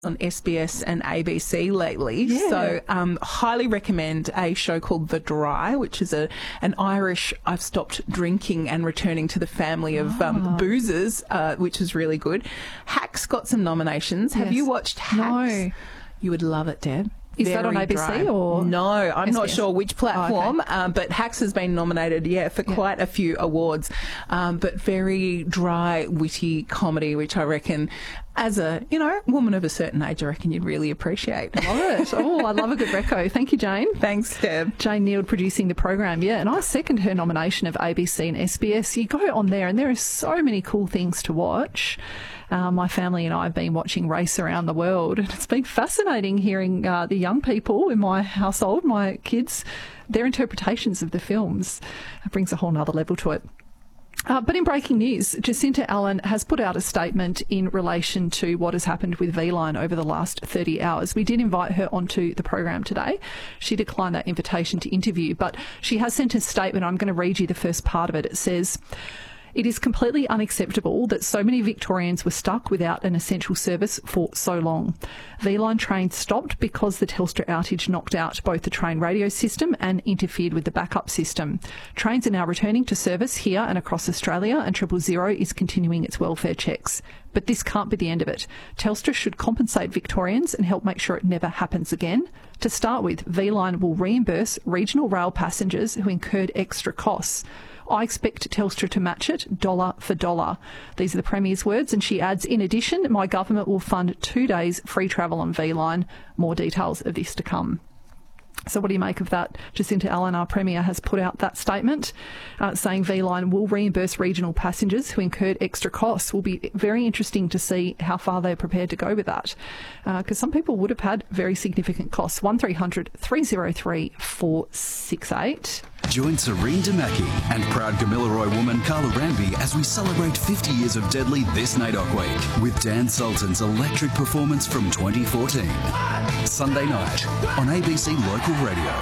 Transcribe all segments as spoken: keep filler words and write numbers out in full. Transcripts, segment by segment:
on S B S and A B C lately. Yeah. So um, highly recommend a show called The Dry, which is a an Irish I've stopped drinking and returning to the family of Ah. um, boozers, uh, which is really good. Hack's got some nominations. Have Yes. you watched Hacks? No. You would love it, Deb. Is that on Very A B C dry. or No, I'm S B S? not sure which platform, Oh, okay. um, but Hacks has been nominated, yeah, for Yeah. quite a few awards. Um, but very dry, witty comedy, which I reckon, as a, you know, woman of a certain age, I reckon you'd really appreciate. Love it. Oh, I love a good reco. Thank you, Jane. Thanks, Deb. Jane Neild producing the program, yeah, and I second her nomination of A B C and S B S. You go on there and there are so many cool things to watch. Uh, my family and I have been watching Race Around the World, and it's been fascinating hearing uh, the young people in my household, my kids, their interpretations of the films. It brings a whole nother level to it. Uh, but in breaking news, Jacinta Allen has put out a statement in relation to what has happened with V-Line over the last thirty hours. We did invite her onto the program today. She declined that invitation to interview, but she has sent a statement. I'm going to read you the first part of it. It says, "It is completely unacceptable that so many Victorians were stuck without an essential service for so long. V-Line trains stopped because the Telstra outage knocked out both the train radio system and interfered with the backup system. Trains are now returning to service here and across Australia, and Triple Zero is continuing its welfare checks. But this can't be the end of it. Telstra should compensate Victorians and help make sure it never happens again. To start with, V-Line will reimburse regional rail passengers who incurred extra costs. I expect Telstra to match it dollar for dollar." These are the Premier's words, and she adds, "In addition, my government will fund two days free travel on V-Line. More details of this to come." So what do you make of that? Jacinta Allen, our Premier, has put out that statement uh, saying V-Line will reimburse regional passengers who incurred extra costs. Will be very interesting to see how far they're prepared to go with that, because uh, some people would have had very significant costs. one three hundred three oh three four six eight. Join Serene Damaki and proud Gamilaroi woman Carla Ranby as we celebrate fifty years of Deadly this N A I D O C week with Dan Sultan's electric performance from twenty fourteen. Sunday night on A B C Local Radio.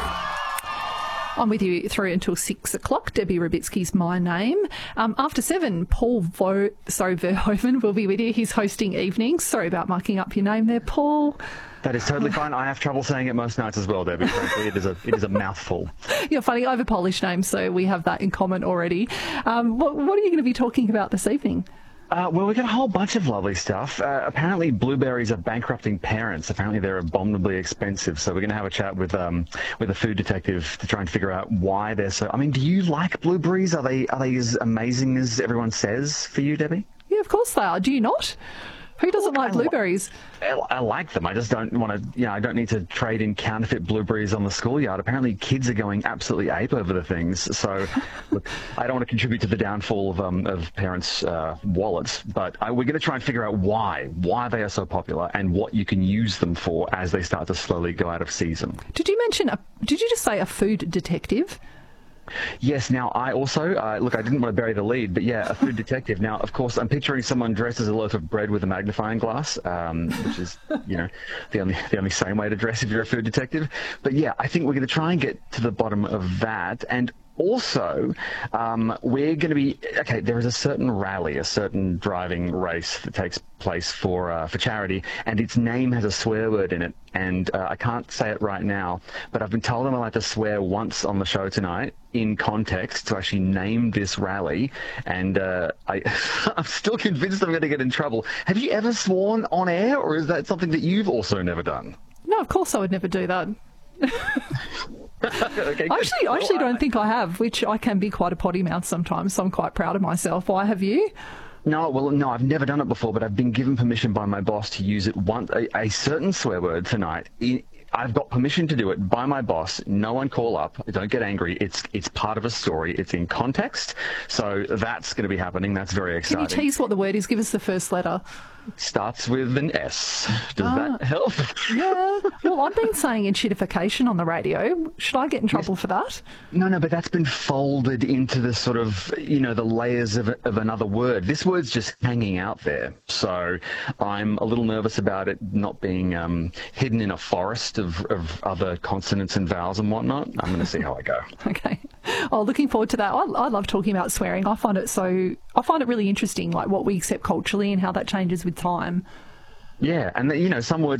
I'm with you through until six o'clock. Debbie Rubitsky's my name. Um, after seven, Paul Vo- sorry, Verhoeven will be with you. He's hosting evenings. Sorry about mucking up your name there, Paul. That is totally fine. I have trouble saying it most nights as well, Debbie. Frankly, it is a it is a mouthful. You're funny. I have a Polish name, so we have that in common already. Um, what, what are you going to be talking about this evening? Uh, well, we've got a whole bunch of lovely stuff. Uh, apparently, blueberries are bankrupting parents. Apparently, they're abominably expensive. So we're going to have a chat with um with a food detective to try and figure out why they're so. I mean, do you like blueberries? Are they are they as amazing as everyone says for you, Debbie? Yeah, of course they are. Do you not? Who doesn't like blueberries? I, I like them. I just don't want to, you know, I don't need to trade in counterfeit blueberries on the schoolyard. Apparently kids are going absolutely ape over the things. So look, I don't want to contribute to the downfall of, um, of parents' uh, wallets, but I, we're going to try and figure out why, why they are so popular and what you can use them for as they start to slowly go out of season. Did you mention, a, did you just say a food detective? Yes, now I also, uh, look, I didn't want to bury the lead, but yeah, a food detective. Now, of course, I'm picturing someone dressed as a loaf of bread with a magnifying glass, um, which is, you know, the only the only sane way to dress if you're a food detective. But yeah, I think we're going to try and get to the bottom of that. And also, um, we're going to be, okay, there is a certain rally, a certain driving race that takes place for uh, for charity, and its name has a swear word in it, and uh, I can't say it right now, but I've been told I'm allowed to swear once on the show tonight in context to actually name this rally, and uh, I, I'm still convinced I'm going to get in trouble. Have you ever sworn on air, or is that something that you've also never done? No, of course I would never do that. Okay, I actually, I actually don't think I have, which I can be quite a potty mouth sometimes, so I'm quite proud of myself. Why have you? No, well, no, I've never done it before, but I've been given permission by my boss to use it once, a, a certain swear word tonight. In, I've got permission to do it by my boss. No one call up. Don't get angry. It's it's part of a story. It's in context. So that's going to be happening. That's very exciting. Can you tease what the word is? Give us the first letter. Starts with an S. Does Ah. that help? Yeah. Well, I've been saying enshittification on the radio. Should I get in trouble for that? No, no, but that's been folded into the sort of, you know, the layers of, of another word. This word's just hanging out there. So I'm a little nervous about it not being um, hidden in a forest of, of other consonants and vowels and whatnot. I'm going to see how I go. Okay. Oh, looking forward to that. I, I love talking about swearing. I find it so, I find it really interesting, like what we accept culturally and how that changes with time. Yeah, and you know, some words